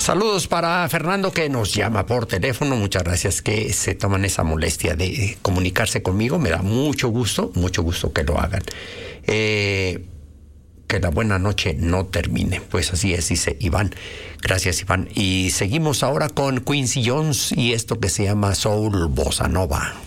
Saludos para Fernando, que nos llama por teléfono. Muchas gracias que se toman esa molestia de comunicarse conmigo. Me da mucho gusto que lo hagan. Que la buena noche no termine. Pues así es, dice Iván. Gracias, Iván. Y seguimos ahora con Quincy Jones y esto que se llama Soul Bossa Nova.